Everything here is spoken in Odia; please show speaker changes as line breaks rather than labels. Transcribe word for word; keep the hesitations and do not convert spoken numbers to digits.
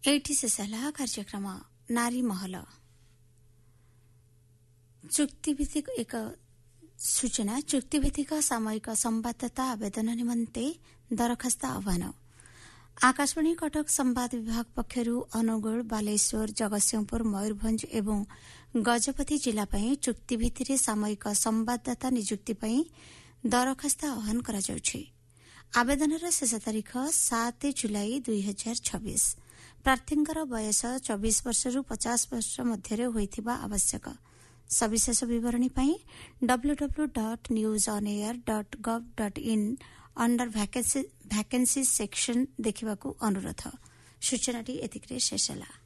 ଏଇଠି ଶେଷ ହେଲା କାର୍ଯ୍ୟକ୍ରମ ନାରୀ ମହଲ। ଚୁକ୍ତିଭିତ୍ତିକ ଏକ ସୂଚନା ଚୁକ୍ତିଭିତ୍ତିକ ସାମୟିକ ସମ୍ବାଦଦାତା ଆବେଦନ ନିମନ୍ତେ ଦରଖାସ୍ତ ଆହ୍ୱାନ। ଆକାଶବାଣୀ କଟକ ସମ୍ବାଦ ବିଭାଗ ପକ୍ଷରୁ ଅନୁଗୁଳ, ବାଲେଶ୍ୱର, ଜଗତସିଂହପୁର, ମୟୂରଭଞ୍ଜ ଏବଂ ଗଜପତି ଜିଲ୍ଲା ପାଇଁ ଚୁକ୍ତିଭିତ୍ତିରେ ସାମୟିକ ସମ୍ବାଦଦାତା ନିଯୁକ୍ତି ପାଇଁ ଦରଖାସ୍ତ ଆହ୍ୱାନ କରାଯାଉଛି। ଆବେଦନର ଶେଷ ତାରିଖ ସାତ ଜୁଲାଇ ଦୁଇ ହଜାର ଛବିଶ। ପ୍ରାର୍ଥୀଙ୍କର ବୟସ ଚବିଶ ବର୍ଷରୁ ପଚାଶ ବର୍ଷ ମଧ୍ୟରେ ହୋଇଥିବା ଆବଶ୍ୟକ। ସବିଶେଷ ବିବରଣୀ ପାଇଁ W W W dot news on air dot gov dot in under vacancy section ଦେଖିବାକୁ ଅନୁରୋଧ। ସୂଚନାଟି ଏତିକିରେ ଶେଷ ହେଲା।